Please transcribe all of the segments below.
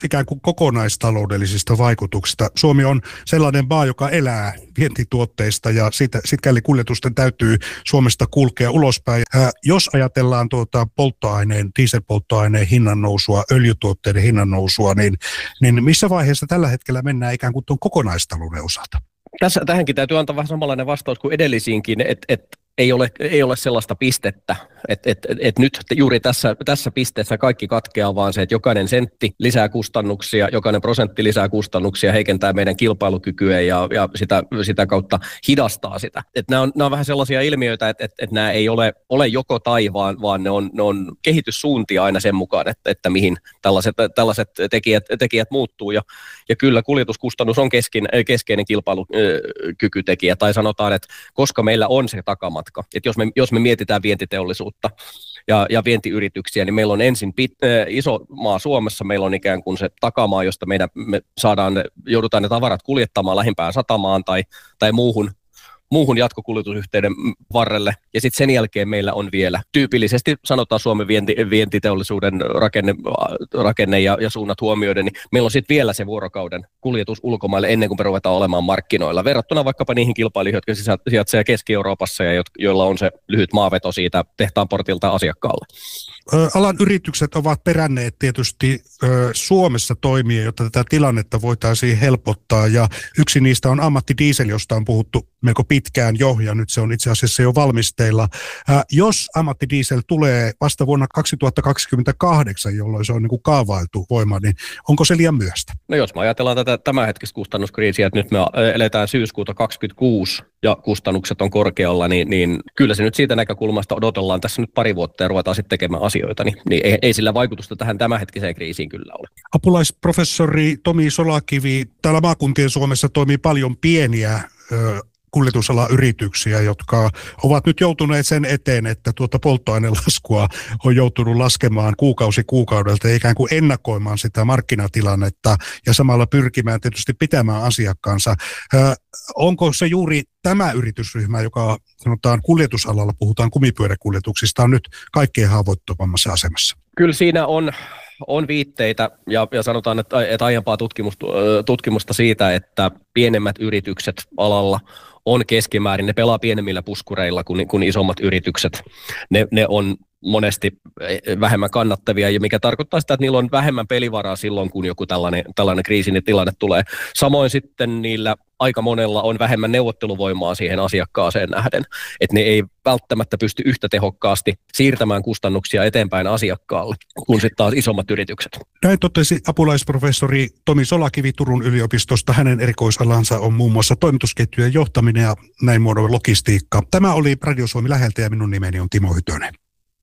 ikään kuin kokonaistaloudellisista vaikutuksista. Suomi on sellainen maa, joka elää vientituotteista ja sikäli kuljetusten täytyy Suomesta kulkea ulospäin. Jos ajatellaan dieselpolttoaineen hinnan nousua, öljytuotteiden hinnan nousua, niin missä vaiheessa tällä hetkellä mennään ikään kuin tuon kokonaistalouden osalta? Tähänkin täytyy antaa vähän samanlainen vastaus kuin edellisiinkin, että ei ole sellaista pistettä, että nyt juuri tässä pisteessä kaikki katkeaa, vaan se, että jokainen sentti lisää kustannuksia, jokainen prosentti lisää kustannuksia, heikentää meidän kilpailukykyä ja sitä kautta hidastaa sitä. Että nämä on vähän sellaisia ilmiöitä, että nämä ei ole joko tai, vaan ne on kehityssuuntia aina sen mukaan, että mihin tällaiset tekijät muuttuu. Ja kyllä kuljetuskustannus on keskeinen kilpailukykytekijä, tai sanotaan, että koska meillä on se takamatka, että jos me mietitään vientiteollisuutta ja vientiyrityksiä, niin meillä on ensin iso maa Suomessa, meillä on ikään kuin se takamaa, josta me joudutaan ne tavarat kuljettamaan lähimpään satamaan tai muuhun jatkokuljetusyhteyden varrelle. Ja sitten sen jälkeen meillä on vielä tyypillisesti, sanotaan Suomen vientiteollisuuden rakenne ja suunnat huomioiden, niin meillä on sitten vielä se vuorokauden kuljetus ulkomaille ennen kuin me ruvetaan olemaan markkinoilla. Verrattuna vaikkapa niihin kilpailijoihin, jotka sijaitsevat Keski-Euroopassa ja joilla on se lyhyt maaveto siitä tehtaan portilta asiakkaalle. Alan yritykset ovat peränneet tietysti Suomessa toimia, jotta tätä tilannetta voitaisiin helpottaa, ja yksi niistä on ammattidiesel, josta on puhuttu melko pitkään jo, ja nyt se on itse asiassa jo valmisteilla. Jos ammattidiesel tulee vasta vuonna 2028, jolloin se on niin kuin kaavailtu voima, niin onko se liian myöhäistä? No jos me ajatellaan tätä tämänhetkistä kustannuskriisiä, että nyt me eletään syyskuuta 2026 ja kustannukset on korkealla, niin kyllä se nyt siitä näkökulmasta odotellaan tässä nyt pari vuotta ja ruvetaan sitten tekemään asioita, niin ei sillä vaikutusta tähän tämänhetkiseen kriisiin kyllä ole. Apulaisprofessori Tomi Solakivi, täällä maakuntien Suomessa toimii paljon pieniä kuljetusalan yrityksiä, jotka ovat nyt joutuneet sen eteen, että tuota polttoainelaskua on joutunut laskemaan kuukausi kuukaudelta ja ikään kuin ennakoimaan sitä markkinatilannetta ja samalla pyrkimään tietysti pitämään asiakkaansa. Onko se juuri tämä yritysryhmä, joka sanotaan kuljetusalalla, puhutaan kumipyöräkuljetuksista, on nyt kaikkein haavoittuvammassa asemassa? Kyllä siinä on viitteitä ja sanotaan, että aiempaa tutkimusta siitä, että pienemmät yritykset alalla on keskimäärin, ne pelaa pienemmillä puskureilla kuin isommat yritykset. Ne on monesti vähemmän kannattavia, ja mikä tarkoittaa sitä, että niillä on vähemmän pelivaraa silloin, kun joku tällainen kriisin tilanne tulee. Samoin sitten niillä aika monella on vähemmän neuvotteluvoimaa siihen asiakkaaseen nähden, että ne ei välttämättä pysty yhtä tehokkaasti siirtämään kustannuksia eteenpäin asiakkaalle kuin sitten taas isommat yritykset. Näin totesi apulaisprofessori Tomi Solakivi Turun yliopistosta. Hänen erikoisalansa on muun muassa toimitusketjujen johtaminen ja näin muodon logistiikka. Tämä oli Radio Suomi läheltä ja minun nimeni on Timo Hytönen.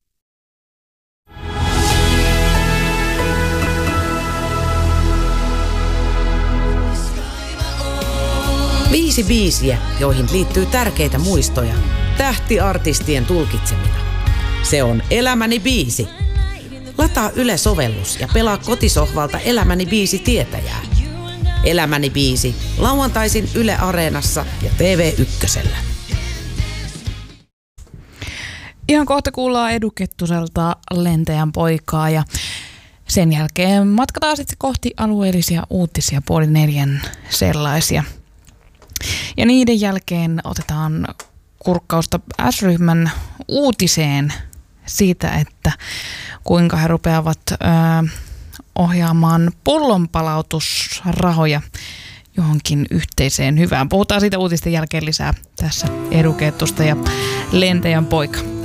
Viisi biisiä, joihin liittyy tärkeitä muistoja. Tähtiartistien tulkitsemina. Se on Elämäni biisi. Lataa Yle-sovellus ja pelaa kotisohvalta Elämäni biisi tietäjää. Elämäni biisi. Lauantaisin Yle Areenassa ja TV1. Ihan kohta kuullaan Edu Kettuselta Lentäjän poikaa ja sen jälkeen matkataan sitten kohti alueellisia uutisia 3:30 sellaisia. Ja niiden jälkeen otetaan kurkkausta S-ryhmän uutiseen siitä, että kuinka he rupeavat ohjaamaan pullonpalautusrahoja johonkin yhteiseen hyvään. Puhutaan siitä uutisten jälkeen lisää tässä Edu Kettusta ja Lentäjän poika.